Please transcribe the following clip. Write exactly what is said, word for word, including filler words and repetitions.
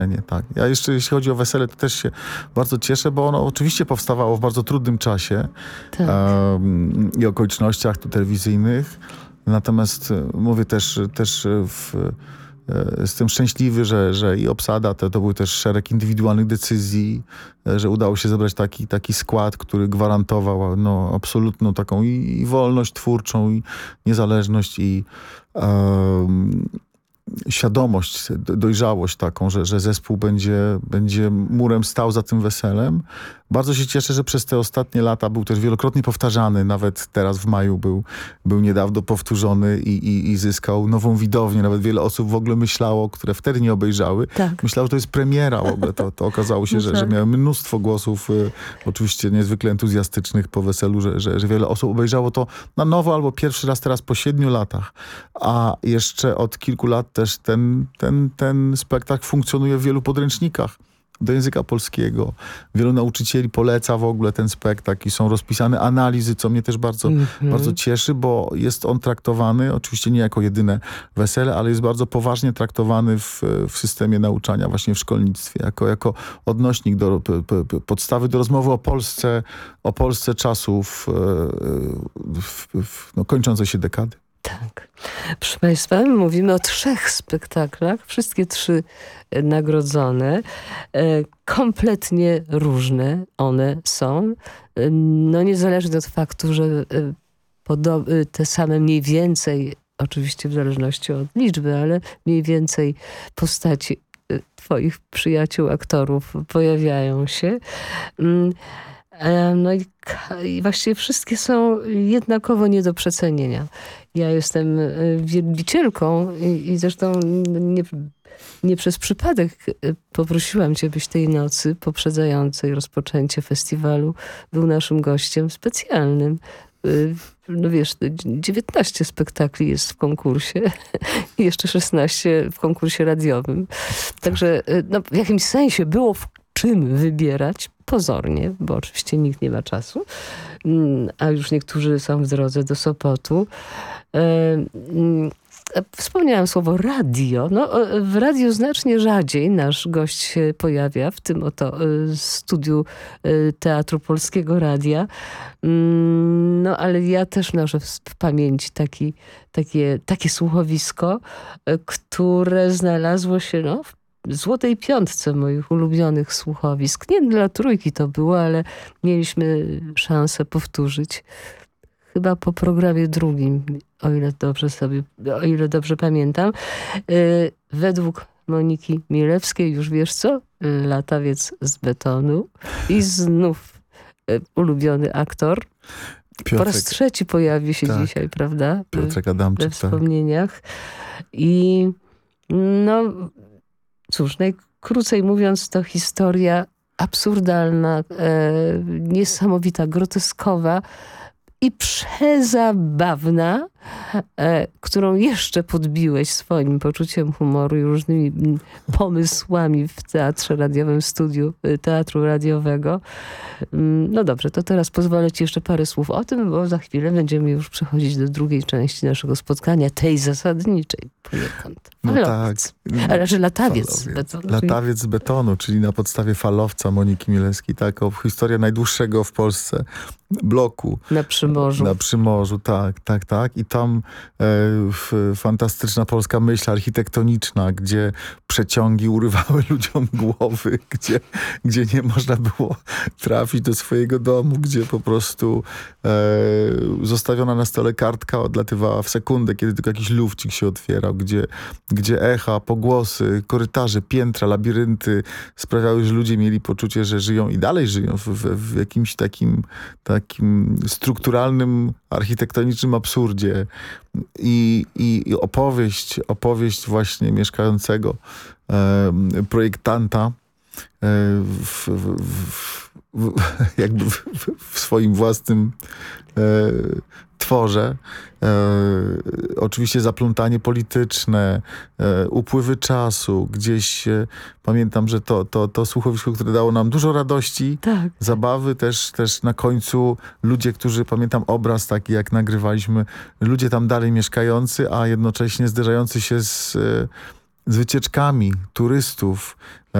Nie, tak. Ja jeszcze, jeśli chodzi o wesele, to też się bardzo cieszę, bo ono oczywiście powstawało w bardzo trudnym czasie Tak. um, i okolicznościach tu telewizyjnych. Natomiast e, mówię też, też w, e, jestem szczęśliwy, że, że i obsada, to, to był też szereg indywidualnych decyzji, e, że udało się zebrać taki, taki skład, który gwarantował no, absolutną taką i, i wolność twórczą, i niezależność, i um, świadomość, dojrzałość taką, że, że zespół będzie, będzie murem stał za tym weselem. Bardzo się cieszę, że przez te ostatnie lata był też wielokrotnie powtarzany. Nawet teraz w maju był, był niedawno powtórzony i, i, i zyskał nową widownię. Nawet wiele osób w ogóle myślało, które wtedy nie obejrzały. Tak. Myślało, że to jest premiera w ogóle. To, to okazało się, No że, tak. że miałem mnóstwo głosów, y, oczywiście niezwykle entuzjastycznych po weselu, że, że, że wiele osób obejrzało to na nowo albo pierwszy raz teraz po siedmiu latach. A jeszcze od kilku lat też ten, ten, ten spektakl funkcjonuje w wielu podręcznikach do języka polskiego. Wielu nauczycieli poleca w ogóle ten spektakl i są rozpisane analizy, co mnie też bardzo, Mm-hmm. bardzo cieszy, bo jest on traktowany, oczywiście nie jako jedyne wesele, ale jest bardzo poważnie traktowany w, w systemie nauczania, właśnie w szkolnictwie, jako, jako odnośnik do p, p, podstawy do rozmowy o Polsce, o Polsce czasów e, w, w, no, kończącej się dekady. Tak. Proszę Państwa, mówimy o trzech spektaklach, wszystkie trzy nagrodzone. Kompletnie różne one są. No niezależnie od faktu, że te same mniej więcej, oczywiście w zależności od liczby, ale mniej więcej postaci twoich przyjaciół, aktorów pojawiają się. No i, i właściwie wszystkie są jednakowo nie do przecenienia. Ja jestem wielbicielką i, i zresztą nie, nie przez przypadek poprosiłam cię, byś tej nocy poprzedzającej rozpoczęcie festiwalu był naszym gościem specjalnym. No wiesz, dziewiętnaście spektakli jest w konkursie i jeszcze szesnaście w konkursie radiowym. Także no, w jakimś sensie było w czym wybierać, pozornie, bo oczywiście nikt nie ma czasu, a już niektórzy są w drodze do Sopotu. Wspomniałam słowo radio. No, w radiu znacznie rzadziej nasz gość się pojawia, w tym oto studiu Teatru Polskiego Radia. No, ale ja też noszę w pamięci taki, takie, takie słuchowisko, które znalazło się no, w złotej piątce moich ulubionych słuchowisk. Nie dla trójki to było, ale mieliśmy szansę powtórzyć. Chyba po programie drugim, o ile dobrze sobie, o ile dobrze pamiętam. Yy, według Moniki Milewskiej, już wiesz co? Latawiec z betonu. I znów yy, ulubiony aktor. Piotrek, po raz trzeci pojawi się tak, dzisiaj, prawda? Piotrek Adamczyk, we wspomnieniach. Tak. I no cóż, najkrócej mówiąc, to historia absurdalna, e, niesamowita, groteskowa i przezabawna, e, którą jeszcze podbiłeś swoim poczuciem humoru i różnymi pomysłami w teatrze radiowym, studiu teatru radiowego. No dobrze, to teraz pozwolę ci jeszcze parę słów o tym, bo za chwilę będziemy już przechodzić do drugiej części naszego spotkania, tej zasadniczej poniekąd. No Falowiec. tak. Ale że latawiec Falowiec. z betonu. Latawiec z betonu, czyli na podstawie falowca Moniki Milewskiej. Tak, o historia najdłuższego w Polsce bloku. Na Przymorzu. Na Przymorzu, tak, tak, tak. I tam e, w, fantastyczna polska myśl architektoniczna, gdzie przeciągi urywały ludziom głowy, gdzie, gdzie nie można było trafić do swojego domu, gdzie po prostu e, zostawiona na stole kartka odlatywała w sekundę, kiedy tylko jakiś lufcik się otwierał, gdzie, gdzie echa, pogłosy, korytarze, piętra, labirynty sprawiały, że ludzie mieli poczucie, że żyją i dalej żyją w, w, w jakimś takim, takim strukturalnym, architektonicznym absurdzie. I, i, i opowieść, opowieść właśnie mieszkającego e, projektanta e, w, w, w, w, jakby w, w swoim własnym e, tworze. E, oczywiście zaplątanie polityczne, e, upływy czasu. Gdzieś e, pamiętam, że to, to, to słuchowisko, które dało nam dużo radości, tak. zabawy, też, też na końcu ludzie, którzy, pamiętam obraz taki, jak nagrywaliśmy, ludzie tam dalej mieszkający, a jednocześnie zderzający się z z wycieczkami turystów,